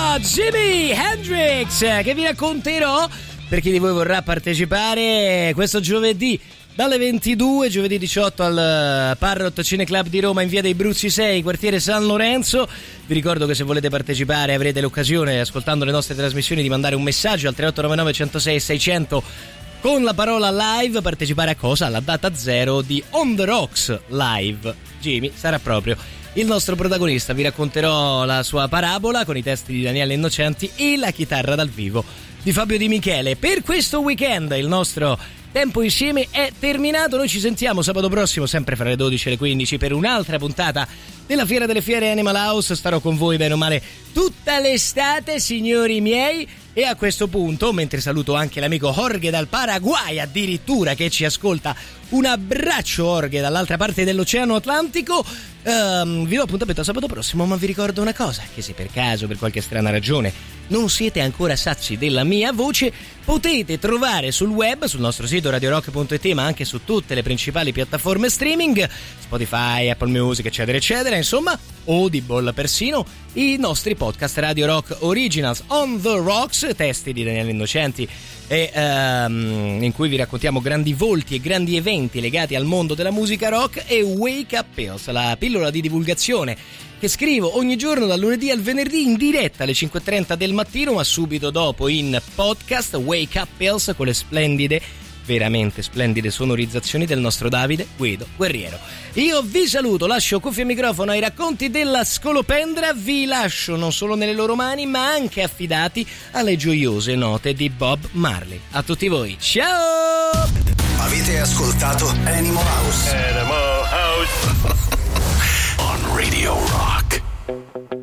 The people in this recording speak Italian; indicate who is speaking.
Speaker 1: Jimi Hendrix, che vi racconterò per chi di voi vorrà partecipare questo giovedì dalle 22, giovedì 18 al Parrot Cineclub di Roma in via dei Bruzzi 6, quartiere San Lorenzo. Vi ricordo che se volete partecipare avrete l'occasione, ascoltando le nostre trasmissioni, di mandare un messaggio al 3899 106 600 con la parola live. Partecipare a cosa? Alla data zero di On The Rocks Live. Jimmy sarà proprio il nostro protagonista, vi racconterò la sua parabola con i testi di Daniele Innocenti e la chitarra dal vivo di Fabio Di Michele. Per questo weekend il nostro tempo insieme è terminato. Noi ci sentiamo sabato prossimo, sempre fra le 12 e le 15, per un'altra puntata della Fiera delle Fiere Animal House. Starò con voi bene o male tutta l'estate, signori miei. E a questo punto, mentre saluto anche l'amico Jorge dal Paraguay addirittura, che ci ascolta, un abbraccio Jorge dall'altra parte dell'Oceano Atlantico, vi do appuntamento a sabato prossimo. Ma vi ricordo una cosa, che se per caso, per qualche strana ragione, non siete ancora sazi della mia voce, potete trovare sul web, sul nostro sito radiorock.it, ma anche su tutte le principali piattaforme streaming, Spotify, Apple Music, eccetera eccetera, insomma Audible persino, i nostri podcast Radio Rock Originals, On The Rocks, testi di Daniele Innocenti, e in cui vi raccontiamo grandi volti e grandi eventi legati al mondo della musica rock, e Wake Up Pills, la pillola di divulgazione che scrivo ogni giorno dal lunedì al venerdì in diretta alle 5:30 del mattino, ma subito dopo in podcast. Wake Up Pills, con le splendide, veramente splendide sonorizzazioni del nostro Davide Guido Guerriero. Io vi saluto, lascio cuffia e microfono ai racconti della Scolopendra, vi lascio non solo nelle loro mani ma anche affidati alle gioiose note di Bob Marley. A tutti voi, ciao!
Speaker 2: Avete ascoltato Animal House?
Speaker 3: Animal House on Radio Rock.